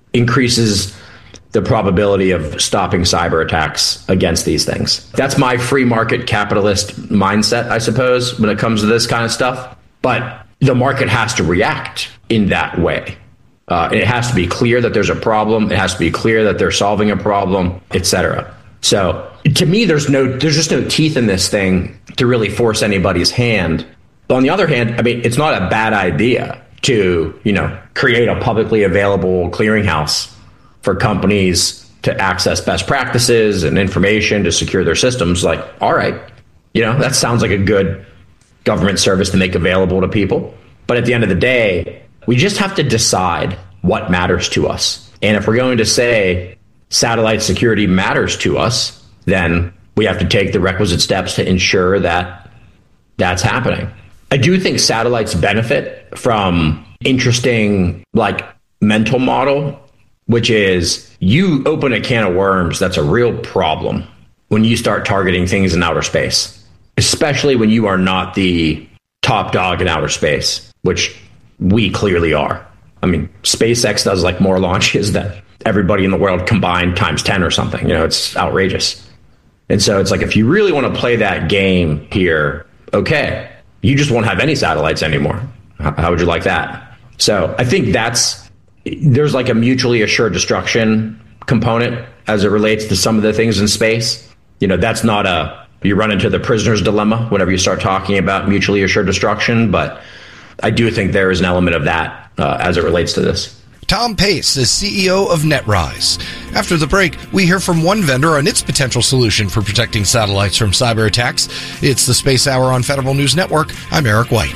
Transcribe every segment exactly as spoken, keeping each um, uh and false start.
increases the probability of stopping cyber attacks against these things. That's my free market capitalist mindset, I suppose, when it comes to this kind of stuff. But the market has to react in that way. Uh, it has to be clear that there's a problem. It has to be clear that they're solving a problem, et cetera. So to me, there's no, there's just no teeth in this thing to really force anybody's hand. But on the other hand, I mean, it's not a bad idea to, you know, create a publicly available clearinghouse for companies to access best practices and information to secure their systems. Like, all right, you know, that sounds like a good government service to make available to people. But at the end of the day, we just have to decide what matters to us. And if we're going to say satellite security matters to us, then we have to take the requisite steps to ensure that that's happening. I do think satellites benefit from interesting, like, mental model, which is you open a can of worms that's a real problem when you start targeting things in outer space, especially when you are not the top dog in outer space, which we clearly are. I mean, SpaceX does like more launches than everybody in the world combined times ten or something. You know, it's outrageous. And so it's like, if you really want to play that game here, okay, you just won't have any satellites anymore. How would you like that? So I think that's, there's like a mutually assured destruction component as it relates to some of the things in space. You know, that's not a, you run into the prisoner's dilemma whenever you start talking about mutually assured destruction. But I do think there is an element of that uh, as it relates to this. Tom Pace is C E O of NetRise. After the break, we hear from one vendor on its potential solution for protecting satellites from cyber attacks. It's the Space Hour on Federal News Network. I'm Eric White.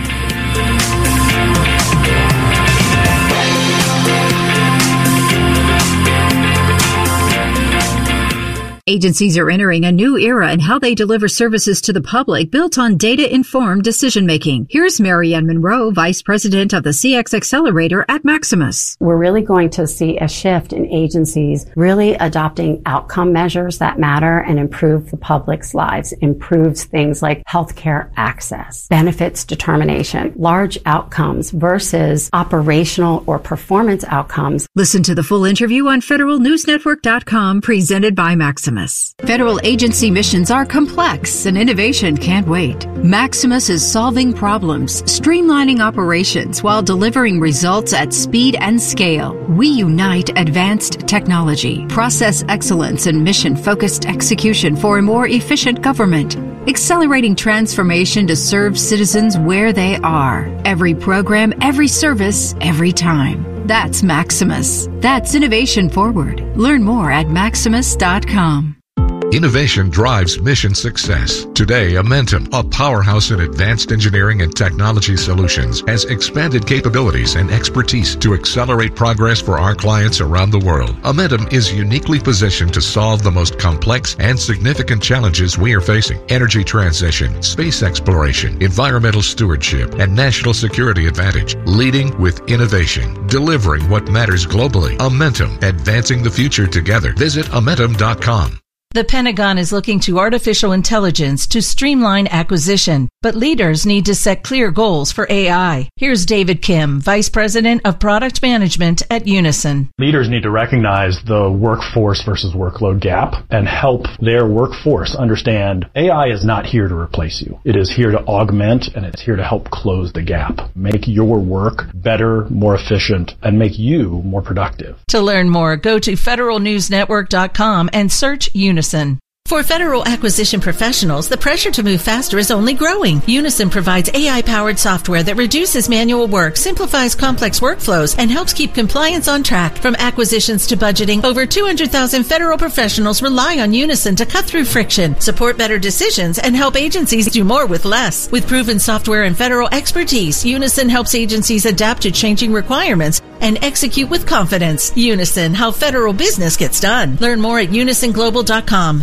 Agencies are entering a new era in how they deliver services to the public built on data-informed decision-making. Here's Marianne Monroe, Vice President of the C X Accelerator at Maximus. We're really going to see a shift in agencies really adopting outcome measures that matter and improve the public's lives, improves things like healthcare access, benefits determination, large outcomes versus operational or performance outcomes. Listen to the full interview on federal news network dot com, presented by Maximus. Federal agency missions are complex and innovation can't wait. Maximus is solving problems, streamlining operations while delivering results at speed and scale. We unite advanced technology, process excellence, and mission-focused execution for a more efficient government, accelerating transformation to serve citizens where they are. Every program, every service, every time. That's Maximus. That's innovation forward. Learn more at maximus dot com. Innovation drives mission success. Today, Amentum, a powerhouse in advanced engineering and technology solutions, has expanded capabilities and expertise to accelerate progress for our clients around the world. Amentum is uniquely positioned to solve the most complex and significant challenges we are facing: energy transition, space exploration, environmental stewardship, and national security advantage. Leading with innovation, delivering what matters globally. Amentum, advancing the future together. Visit amentum dot com. The Pentagon is looking to artificial intelligence to streamline acquisition, but leaders need to set clear goals for A I. Here's David Kim, Vice President of Product Management at Unison. Leaders need to recognize the workforce versus workload gap and help their workforce understand A I is not here to replace you. It is here to augment, and it's here to help close the gap, make your work better, more efficient, and make you more productive. To learn more, go to federal news network dot com and search Unison. For federal acquisition professionals, the pressure to move faster is only growing. Unison provides A I-powered software that reduces manual work, simplifies complex workflows, and helps keep compliance on track. From acquisitions to budgeting, over two hundred thousand federal professionals rely on Unison to cut through friction, support better decisions, and help agencies do more with less. With proven software and federal expertise, Unison helps agencies adapt to changing requirements and execute with confidence. Unison, how federal business gets done. Learn more at unison global dot com.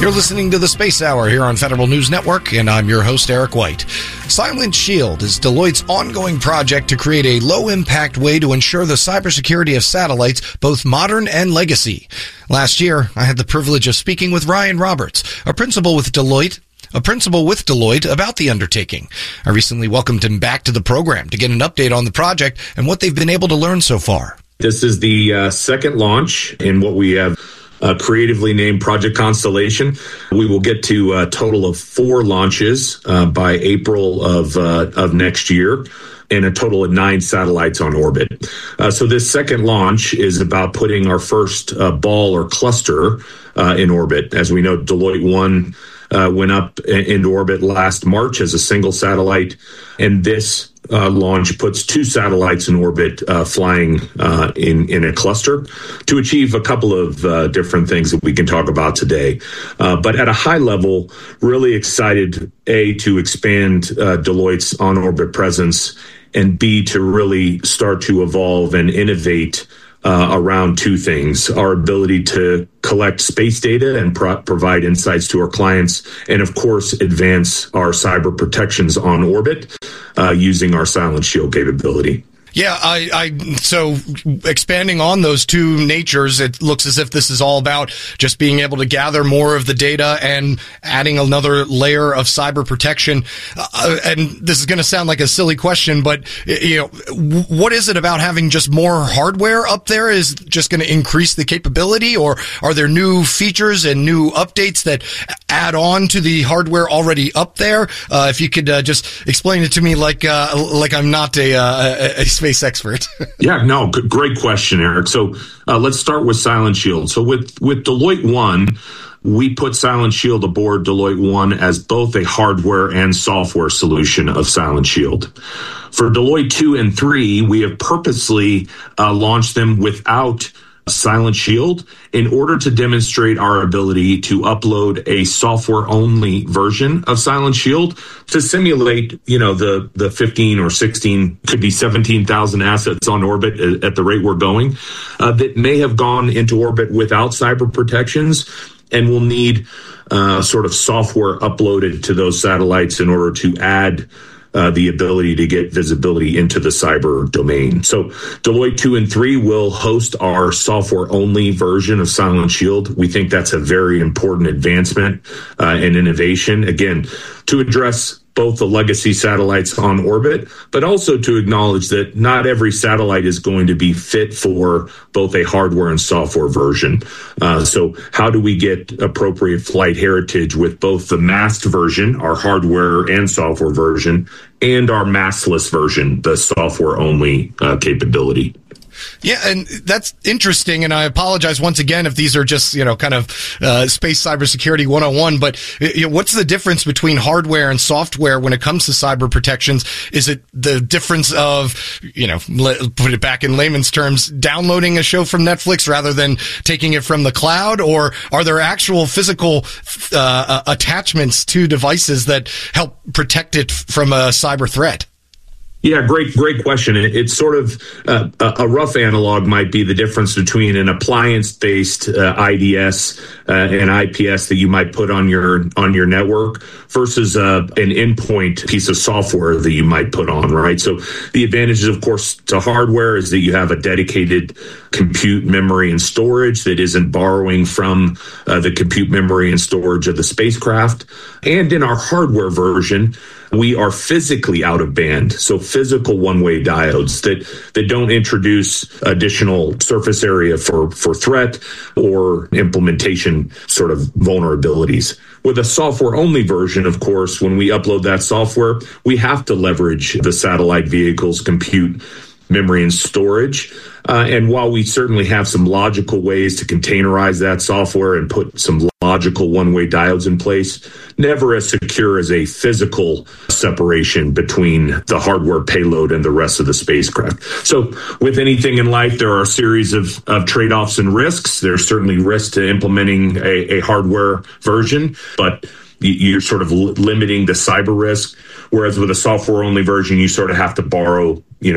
You're listening to the Space Hour here on Federal News Network, and I'm your host, Eric White. Silent Shield is Deloitte's ongoing project to create a low-impact way to ensure the cybersecurity of satellites, both modern and legacy. Last year, I had the privilege of speaking with Ryan Roberts, a principal with Deloitte, a principal with Deloitte, about the undertaking. I recently welcomed him back to the program to get an update on the project and what they've been able to learn so far. This is the uh, second launch in what we have uh, creatively named Project Constellation. We will get to a total of four launches uh, by April of uh, of next year, and a total of nine satellites on orbit. Uh, so this second launch is about putting our first uh, ball or cluster uh, in orbit. As we know, Deloitte one uh, went up into orbit last March as a single satellite, and this uh, launch puts two satellites in orbit uh, flying uh, in, in a cluster to achieve a couple of uh, different things that we can talk about today. Uh, but at a high level, really excited, A, to expand uh, Deloitte's on-orbit presence, and B, to really start to evolve and innovate uh, around two things: our ability to collect space data and pro- provide insights to our clients, and of course, advance our cyber protections on orbit uh, using our Silent Shield capability. Yeah, I, I, so expanding on those two natures, it looks as if this is all about just being able to gather more of the data and adding another layer of cyber protection. Uh, and this is going to sound like a silly question, but, you know, what is it about having just more hardware up there is just going to increase the capability, or are there new features and new updates that add on to the hardware already up there? Uh, if you could uh, just explain it to me like, uh, like I'm not a, uh, a space expert. Yeah, no, g- great question, Eric. So uh, let's start with Silent Shield. So with, with Deloitte One, we put Silent Shield aboard Deloitte One as both a hardware and software solution of Silent Shield. For Deloitte Two and Three, we have purposely uh, launched them without Silent Shield in order to demonstrate our ability to upload a software-only version of Silent Shield to simulate, you know, the the fifteen or sixteen, could be seventeen thousand assets on orbit at the rate we're going uh, that may have gone into orbit without cyber protections and will need uh, sort of software uploaded to those satellites in order to add Uh, the ability to get visibility into the cyber domain. So Deloitte two and three will host our software-only version of Silent Shield. We think that's a very important advancement uh, and innovation, again, to address both the legacy satellites on orbit, but also to acknowledge that not every satellite is going to be fit for both a hardware and software version. Uh, so how do we get appropriate flight heritage with both the masked version, our hardware and software version, and our maskless version, the software-only uh, capability? Yeah, and that's interesting, and I apologize once again if these are just, you know, kind of uh, space cybersecurity one oh one, but you know, what's the difference between hardware and software when it comes to cyber protections? Is it the difference of, you know, put it back in layman's terms, downloading a show from Netflix rather than taking it from the cloud, or are there actual physical uh, attachments to devices that help protect it from a cyber threat? Yeah, great, great question. It's sort of uh, a rough analog might be the difference between an appliance-based uh, I D S uh, and I P S that you might put on your on your network versus uh, an endpoint piece of software that you might put on, right? So the advantages, of course, to hardware is that you have a dedicated compute memory and storage that isn't borrowing from uh, the compute memory and storage of the spacecraft. And in our hardware version, we are physically out of band, so physical one-way diodes that, that don't introduce additional surface area for, for threat or implementation sort of vulnerabilities. With a software-only version, of course, when we upload that software, we have to leverage the satellite vehicle's compute memory and storage. Uh, and while we certainly have some logical ways to containerize that software and put some logical one-way diodes in place, never as secure as a physical separation between the hardware payload and the rest of the spacecraft. So with anything in life, there are a series of, of trade-offs and risks. There's certainly risk to implementing a, a hardware version, but you're sort of limiting the cyber risk. Whereas with a software-only version, you sort of have to borrow, you know,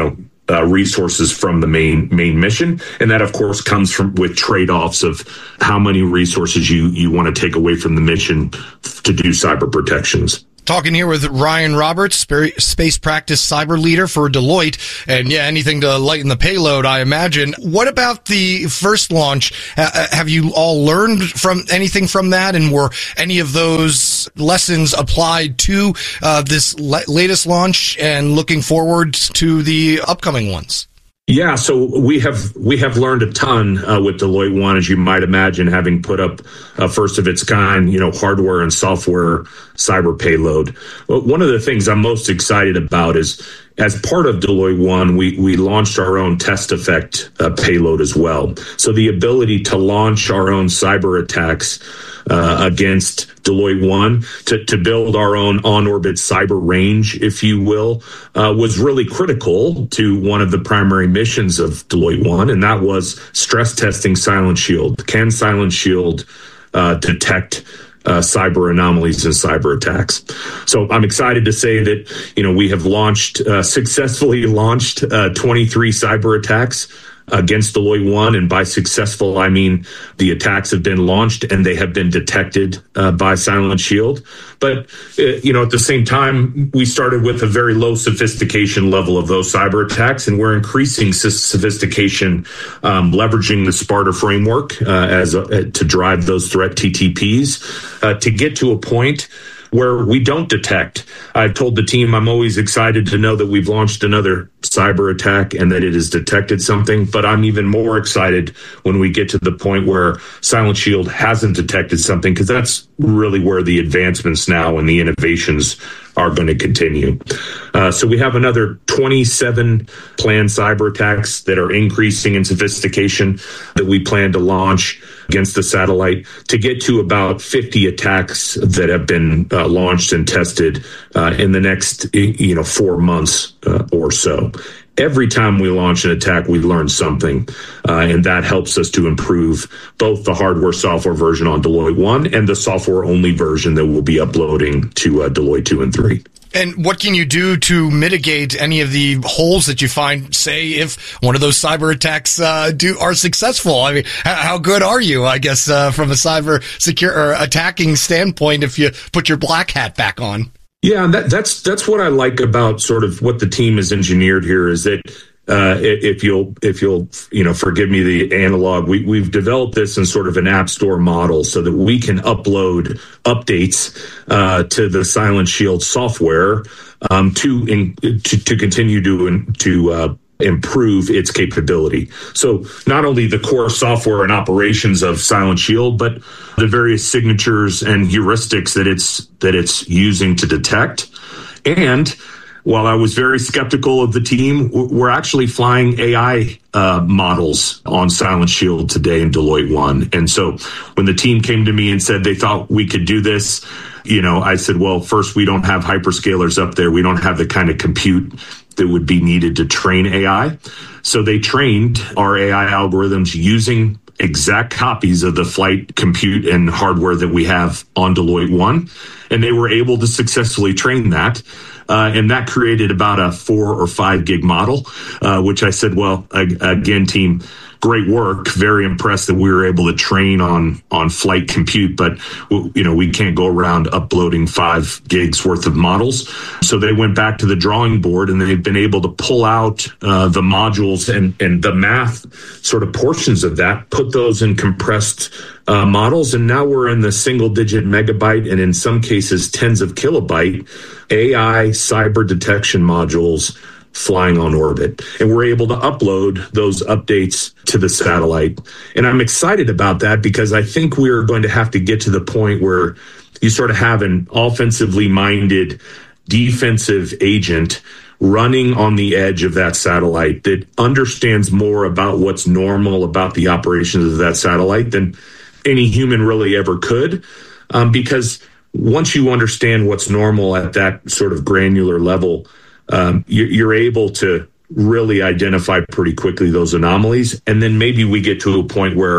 uh, resources from the main main mission, and that of course comes from with trade-offs of how many resources you you want to take away from the mission to do cyber protections. Talking here with Ryan Roberts, space practice cyber leader for Deloitte. And yeah, anything to lighten the payload, I imagine. What about the first launch? Uh, have you all learned from anything from that? And were any of those lessons applied to uh, this la- latest launch and looking forward to the upcoming ones? Yeah, so we have we have learned a ton uh, with Deloitte One, as you might imagine, having put up a first of its kind, you know, hardware and software cyber payload. Well, one of the things I'm most excited about is, as part of Deloitte One, we we launched our own test effect uh, payload as well. So the ability to launch our own cyber attacks uh, against Deloitte One, to, to build our own on-orbit cyber range, if you will, uh, was really critical to one of the primary missions of Deloitte One, and that was stress testing Silent Shield. Can Silent Shield uh, detect Uh, cyber anomalies and cyber attacks? So I'm excited to say that, you know, we have launched, uh, successfully launched uh, twenty-three cyber attacks against Deloitte One. And by successful, I mean the attacks have been launched and they have been detected uh, by Silent Shield. But, uh, you know, at the same time, we started with a very low sophistication level of those cyber attacks, and we're increasing sophistication, um, leveraging the Sparta framework uh, as a, uh, to drive those threat T T Ps uh, to get to a point where we don't detect. I've told the team I'm always excited to know that we've launched another cyber attack and that it has detected something, but I'm even more excited when we get to the point where Silent Shield hasn't detected something, because that's really where the advancements now and the innovations are going to continue. Uh, so we have another twenty-seven planned cyber attacks that are increasing in sophistication that we plan to launch against the satellite, to get to about fifty attacks that have been uh, launched and tested uh, in the next, you know, four months uh, or so. Every time we launch an attack, we learn something, uh, and that helps us to improve both the hardware software version on Deloitte One and the software only version that we'll be uploading to uh, Deloitte Two and Three. And what can you do to mitigate any of the holes that you find, say, if one of those cyber attacks uh, do are successful? I mean, how, how good are you, I guess, uh, from a cyber secure or attacking standpoint if you put your black hat back on? Yeah, that, that's that's what I like about sort of what the team has engineered here, is that uh, if you'll if you'll you know forgive me the analog, we we've developed this in sort of an app store model so that we can upload updates uh, to the Silent Shield software um, to, in, to to continue to to uh, improve its capability. So not only the core software and operations of Silent Shield, but the various signatures and heuristics that it's that it's using to detect. And while I was very skeptical of the team, we're actually flying A I uh, models on Silent Shield today in Deloitte One. And so when the team came to me and said they thought we could do this, you know, I said, well, first, we don't have hyperscalers up there. We don't have the kind of compute that would be needed to train A I. So they trained our A I algorithms using exact copies of the flight compute and hardware that we have on Deloitte One. And they were able to successfully train that. Uh, and that created about a four or five gig model, uh, which I said, well, again, team, great work. Very impressed that we were able to train on on flight compute, but you know we can't go around uploading five gigs worth of models. So they went back to the drawing board, and they've been able to pull out uh, the modules and and the math sort of portions of that, put those in compressed uh, models, and now we're in the single digit megabyte and in some cases tens of kilobyte A I cyber detection modules flying on orbit. And we're able to upload those updates to the satellite. And I'm excited about that because I think we're going to have to get to the point where you sort of have an offensively minded defensive agent running on the edge of that satellite that understands more about what's normal about the operations of that satellite than any human really ever could. Um, because once you understand what's normal at that sort of granular level, Um, you're able to really identify pretty quickly those anomalies. And then maybe we get to a point where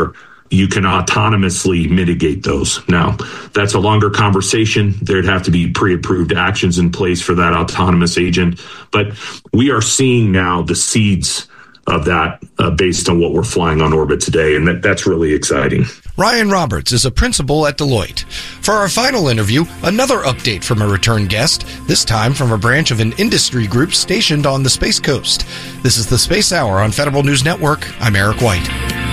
you can autonomously mitigate those. Now, that's a longer conversation. There'd have to be pre-approved actions in place for that autonomous agent. But we are seeing now the seeds of that uh, based on what we're flying on orbit today, and that, that's really exciting. Ryan Roberts is a principal at Deloitte. For our final interview, another update from a return guest, this time from a branch of an industry group stationed on the Space Coast. This is the Space Hour on Federal News Network. I'm Eric White.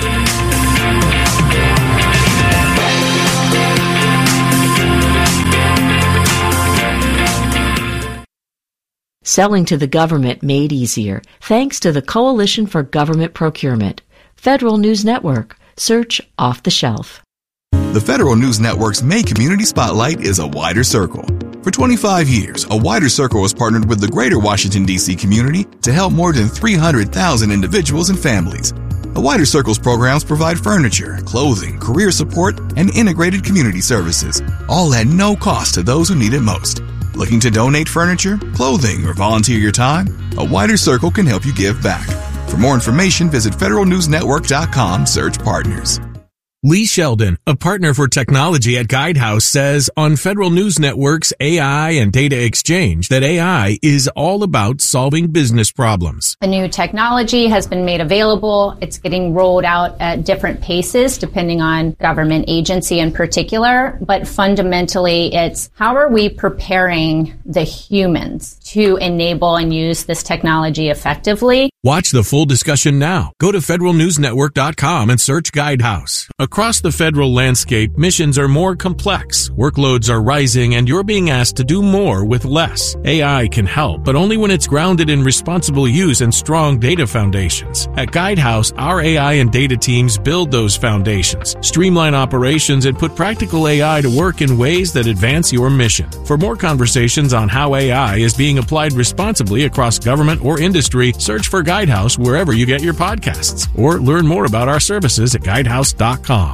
Selling to the government made easier thanks to the Coalition for Government Procurement. Federal News Network. Search Off the Shelf. The Federal News Network's May Community Spotlight is a wider circle. For twenty-five years, a wider circle has partnered with the greater Washington, D C community to help more than three hundred thousand individuals and families. A wider circle's programs provide furniture, clothing, career support, and integrated community services, all at no cost to those who need it most. Looking to donate furniture, clothing, or volunteer your time? A wider circle can help you give back. For more information, visit federal news network dot com, search partners. Lee Sheldon, a partner for technology at Guidehouse, says on Federal News Network's A I and Data Exchange that A I is all about solving business problems. The new technology has been made available. It's getting rolled out at different paces depending on government agency in particular. But fundamentally, it's how are we preparing the humans to enable and use this technology effectively? Watch the full discussion now. Go to federal news network dot com and search Guidehouse. Across the federal landscape, missions are more complex, workloads are rising, and you're being asked to do more with less. A I can help, but only when it's grounded in responsible use and strong data foundations. At Guidehouse, our A I and data teams build those foundations, streamline operations, and put practical A I to work in ways that advance your mission. For more conversations on how A I is being applied responsibly across government or industry, search for Guidehouse wherever you get your podcasts, or learn more about our services at guidehouse dot com.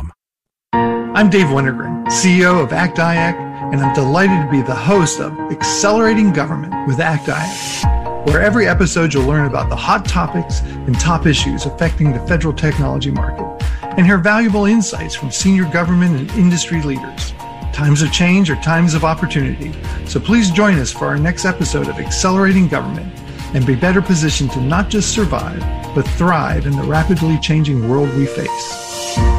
I'm Dave Wintergren, C E O of ACT I A C, and I'm delighted to be the host of Accelerating Government with ACT I A C, where every episode you'll learn about the hot topics and top issues affecting the federal technology market and hear valuable insights from senior government and industry leaders. Times of change are times of opportunity, so please join us for our next episode of Accelerating Government and be better positioned to not just survive, but thrive in the rapidly changing world we face.